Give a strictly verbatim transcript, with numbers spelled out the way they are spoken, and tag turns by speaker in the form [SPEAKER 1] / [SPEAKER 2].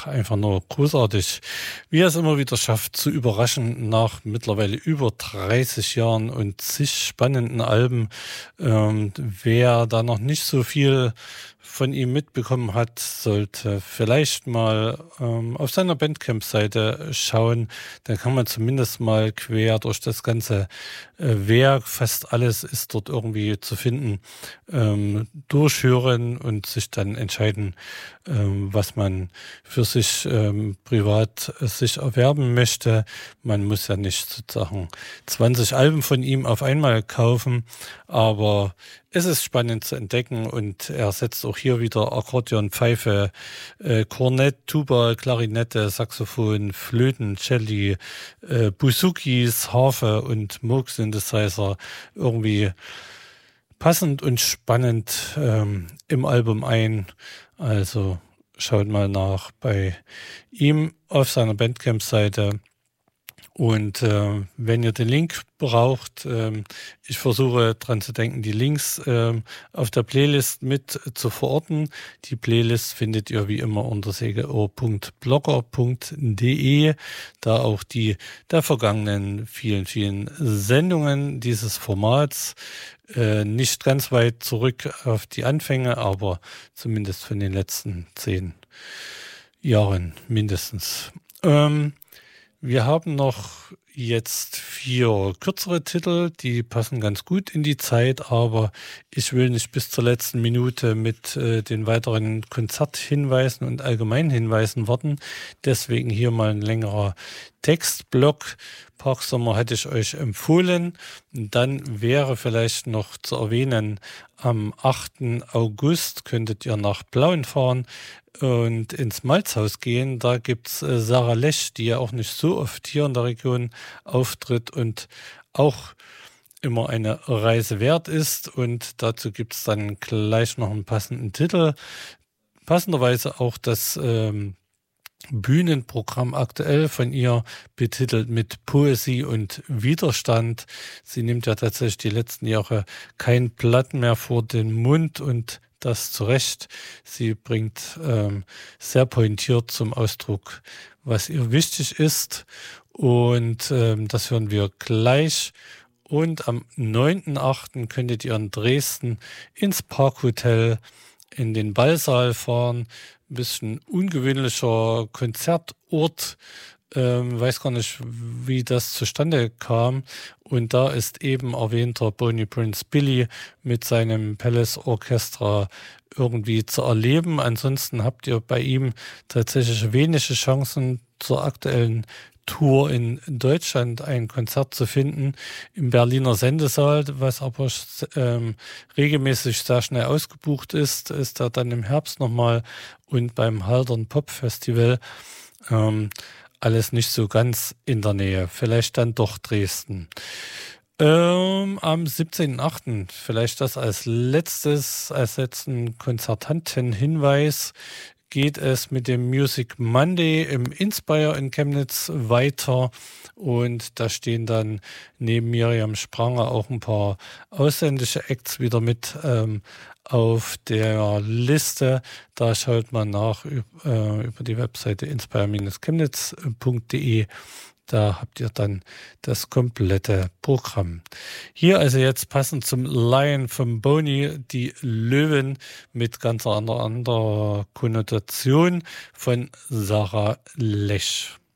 [SPEAKER 1] einfach nur großartig, wie er es immer wieder schafft, zu überraschen nach mittlerweile über dreißig Jahren und zig spannenden Alben. Ähm, wer da noch nicht so viel von ihm mitbekommen hat, sollte vielleicht mal ähm, auf seiner Bandcamp-Seite schauen. Dann kann man zumindest mal quer durch das ganze äh, Werk, fast alles ist dort irgendwie zu finden, ähm, durchhören und sich dann entscheiden, ähm, was man für sich ähm, privat äh, sich erwerben möchte. Man muss ja nicht sozusagen zwanzig Alben von ihm auf einmal kaufen, aber es ist spannend zu entdecken und er setzt auch hier wieder Akkordeon, Pfeife, äh, Kornett, Tuba, Klarinette, Saxophon, Flöten, Celli, äh, Buzukis, Harfe und Moog Synthesizer irgendwie passend und spannend ähm, im Album ein. Also schaut mal nach bei ihm auf seiner Bandcamp-Seite. Und äh, wenn ihr den Link braucht, ähm, ich versuche dran zu denken, die Links ähm, auf der Playlist mit zu verorten. Die Playlist findet ihr wie immer unter segelohr punkt blogger punkt de, da auch die der vergangenen vielen, vielen Sendungen dieses Formats, äh, nicht ganz weit zurück auf die Anfänge, aber zumindest von den letzten zehn Jahren mindestens. Ähm, Wir haben noch jetzt vier kürzere Titel, die passen ganz gut in die Zeit, aber ich will nicht bis zur letzten Minute mit äh, den weiteren Konzerthinweisen und Allgemeinhinweisen warten. Deswegen hier mal ein längerer Textblock. Parksommer hatte ich euch empfohlen. Dann wäre vielleicht noch zu erwähnen, am achten August könntet ihr nach Plauen fahren und ins Malzhaus gehen. Da gibt's äh, Sarah Lesch, die ja auch nicht so oft hier in der Region auftritt und auch immer eine Reise wert ist. Und dazu gibt's dann gleich noch einen passenden Titel. Passenderweise auch das ähm, Bühnenprogramm aktuell von ihr betitelt mit Poesie und Widerstand. Sie nimmt ja tatsächlich die letzten Jahre kein Blatt mehr vor den Mund und das zu Recht. Sie bringt ähm, sehr pointiert zum Ausdruck, was ihr wichtig ist. Und ähm, das hören wir gleich. Und am neunten achten könntet ihr in Dresden ins Parkhotel in den Ballsaal fahren. Ein bisschen ungewöhnlicher Konzertort. Ähm, weiß gar nicht, wie das zustande kam. Und da ist eben erwähnter Bonnie Prince Billy mit seinem Palace Orchestra irgendwie zu erleben. Ansonsten habt ihr bei ihm tatsächlich wenige Chancen zur aktuellen Tour in Deutschland ein Konzert zu finden im Berliner Sendesaal, was aber ähm, regelmäßig sehr schnell ausgebucht ist, ist er dann im Herbst nochmal und beim Haldern Pop Festival ähm, alles nicht so ganz in der Nähe, vielleicht dann doch Dresden. Ähm, am siebzehnten achten vielleicht das als letztes, als letzten Konzertantenhinweis, geht es mit dem Music Monday im Inspire in Chemnitz weiter und da stehen dann neben Miriam Spranger auch ein paar ausländische Acts wieder mit ähm, auf der Liste. Da schaut man nach äh, über die Webseite inspire Bindestrich chemnitz punkt de. Da habt ihr dann das komplette Programm. Hier also jetzt passend zum Lion von Boney, die Löwen mit ganz anderer, anderer Konnotation von Sarah Lesch.